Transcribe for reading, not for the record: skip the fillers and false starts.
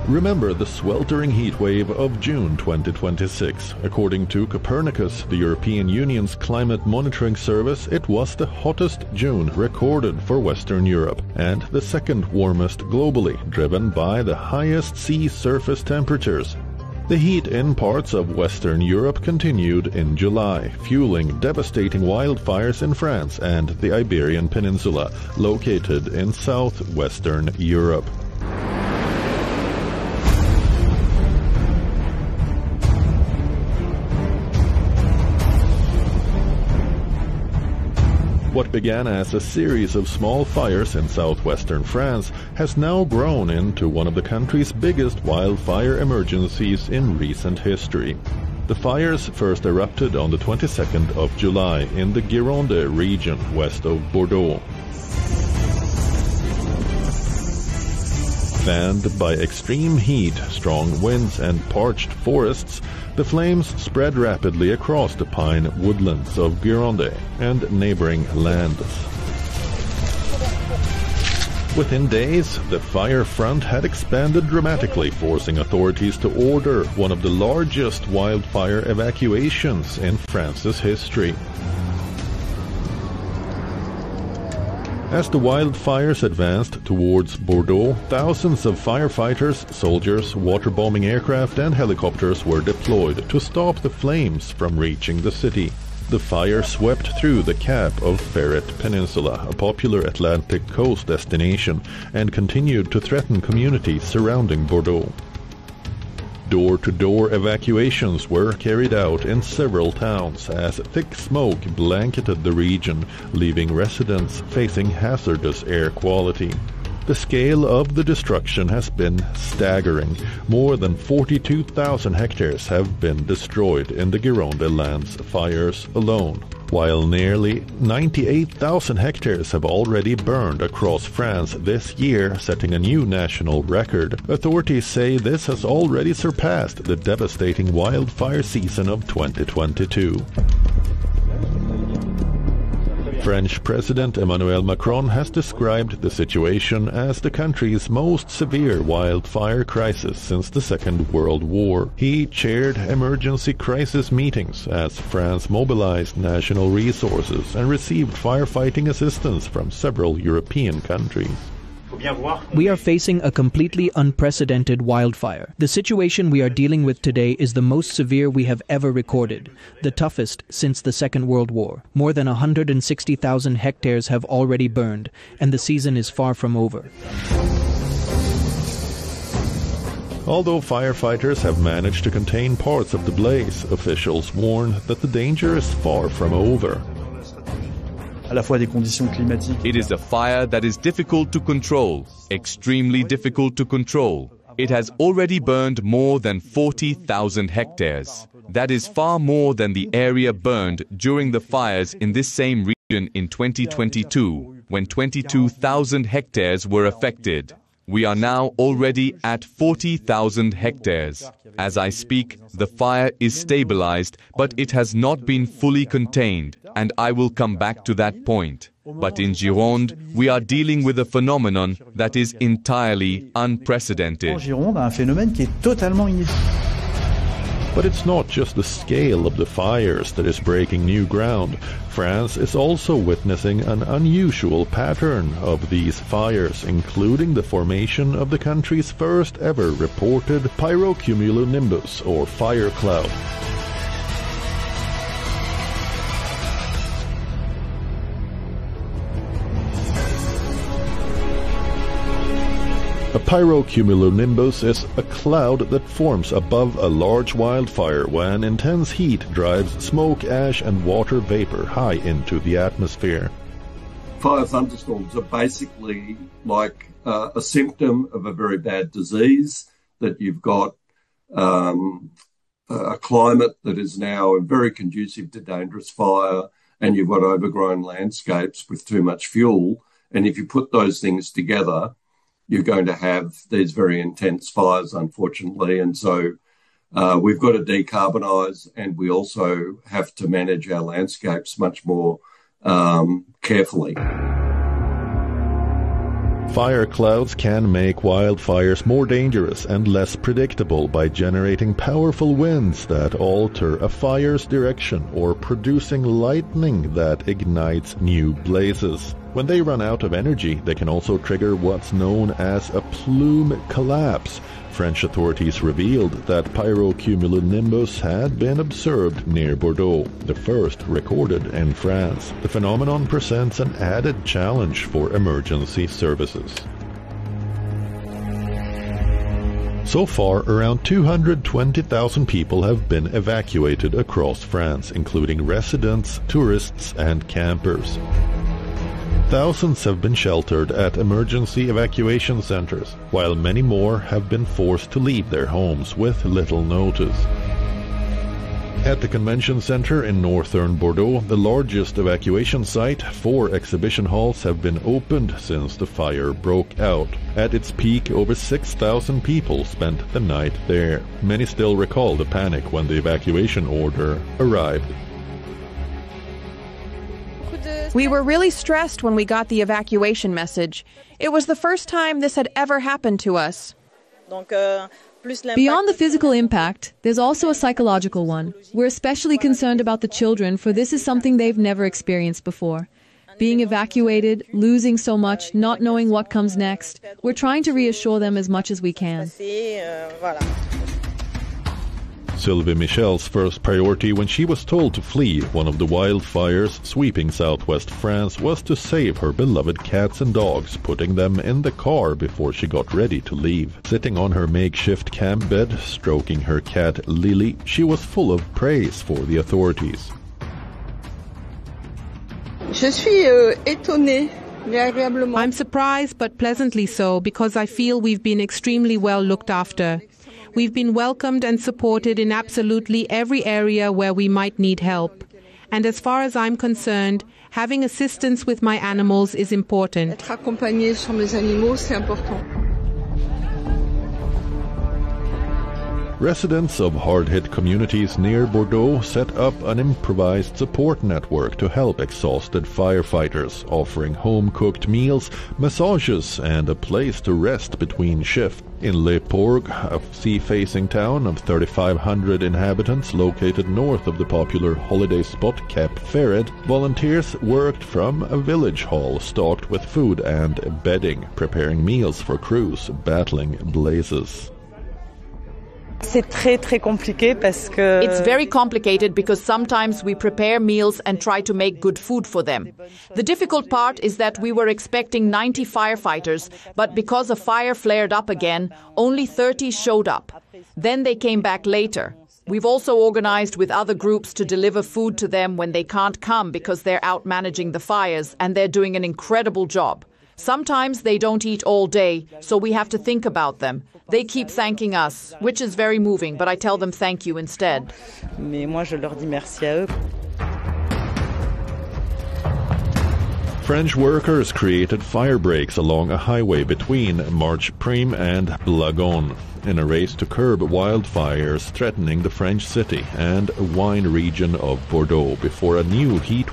Remember the sweltering heat wave of June 2026. According to Copernicus, the European Union's climate monitoring service, it was the hottest June recorded for Western Europe and the second warmest globally, driven by the highest sea surface temperatures. The heat in parts of Western Europe continued in July, fueling devastating wildfires in France and the Iberian Peninsula, located in southwestern Europe. What began as a series of small fires in southwestern France has now grown into one of the country's biggest wildfire emergencies in recent history. The fires first erupted on the 22nd of July in the Gironde region west of Bordeaux. Fanned by extreme heat, strong winds and parched forests, the flames spread rapidly across the pine woodlands of Gironde and neighboring lands. Within days, the fire front had expanded dramatically, forcing authorities to order one of the largest wildfire evacuations in France's history. As the wildfires advanced towards Bordeaux, thousands of firefighters, soldiers, waterbombing aircraft and helicopters were deployed to stop the flames from reaching the city. The fire swept through the Cap of Ferret Peninsula, a popular Atlantic coast destination, and continued to threaten communities surrounding Bordeaux. Door-to-door evacuations were carried out in several towns as thick smoke blanketed the region, leaving residents facing hazardous air quality. The scale of the destruction has been staggering. More than 42,000 hectares have been destroyed in the Gironde lands fires alone, while nearly 98,000 hectares have already burned across France this year, setting a new national record. Authorities say this has already surpassed the devastating wildfire season of 2022. French President Emmanuel Macron has described the situation as the country's most severe wildfire crisis since the Second World War. He chaired emergency crisis meetings as France mobilized national resources and received firefighting assistance from several European countries. We are facing a completely unprecedented wildfire. The situation we are dealing with today is the most severe we have ever recorded, the toughest since the Second World War. More than 160,000 hectares have already burned, and the season is far from over. Although firefighters have managed to contain parts of the blaze, officials warn that the danger is far from over. It is a fire that is difficult to control, extremely difficult to control. It has already burned more than 40,000 hectares. That is far more than the area burned during the fires in this same region in 2022, when 22,000 hectares were affected. We are now already at 40,000 hectares. As I speak, the fire is stabilized, but it has not been fully contained, and I will come back to that point. But in Gironde, we are dealing with a phenomenon that is entirely unprecedented. But it's not just the scale of the fires that is breaking new ground. France is also witnessing an unusual pattern of these fires, including the formation of the country's first ever reported pyrocumulonimbus, or fire cloud. A pyrocumulonimbus is a cloud that forms above a large wildfire when intense heat drives smoke, ash and water vapor high into the atmosphere. Fire thunderstorms are basically like a symptom of a very bad disease, that you've got a climate that is now very conducive to dangerous fire, and you've got overgrown landscapes with too much fuel. And if you put those things together, you're going to have these very intense fires, unfortunately. And so we've got to decarbonise, and we also have to manage our landscapes much more carefully. Fire clouds can make wildfires more dangerous and less predictable by generating powerful winds that alter a fire's direction or producing lightning that ignites new blazes. When they run out of energy, they can also trigger what's known as a plume collapse. French authorities revealed that pyrocumulonimbus had been observed near Bordeaux, the first recorded in France. The phenomenon presents an added challenge for emergency services. So far, around 220,000 people have been evacuated across France, including residents, tourists, and campers. Thousands have been sheltered at emergency evacuation centers, while many more have been forced to leave their homes with little notice. At the convention center in northern Bordeaux, the largest evacuation site, 4 exhibition halls have been opened since the fire broke out. At its peak, over 6,000 people spent the night there. Many still recall the panic when the evacuation order arrived. We were really stressed when we got the evacuation message. It was the first time this had ever happened to us. Beyond the physical impact, there's also a psychological one. We're especially concerned about the children, for this is something they've never experienced before. Being evacuated, losing so much, not knowing what comes next. We're trying to reassure them as much as we can. Sylvie Michel's first priority when she was told to flee one of the wildfires sweeping southwest France was to save her beloved cats and dogs, putting them in the car before she got ready to leave. Sitting on her makeshift camp bed, stroking her cat Lily, she was full of praise for the authorities. I'm surprised but pleasantly so, because I feel we've been extremely well looked after. We've been welcomed and supported in absolutely every area where we might need help. And as far as I'm concerned, having assistance with my animals is important. Residents of hard-hit communities near Bordeaux set up an improvised support network to help exhausted firefighters, offering home-cooked meals, massages, and a place to rest between shifts. In Le Porg, a sea-facing town of 3,500 inhabitants located north of the popular holiday spot Cap Ferret, volunteers worked from a village hall stocked with food and bedding, preparing meals for crews battling blazes. It's very complicated because sometimes we prepare meals and try to make good food for them. The difficult part is that we were expecting 90 firefighters, but because a fire flared up again, only 30 showed up. Then they came back later. We've also organized with other groups to deliver food to them when they can't come because they're out managing the fires, and they're doing an incredible job. Sometimes they don't eat all day, so we have to think about them. They keep thanking us, which is very moving, but I tell them thank you instead. French workers created fire breaks along a highway between Marche-Prime and Blagon in a race to curb wildfires threatening the French city and wine region of Bordeaux before a new heat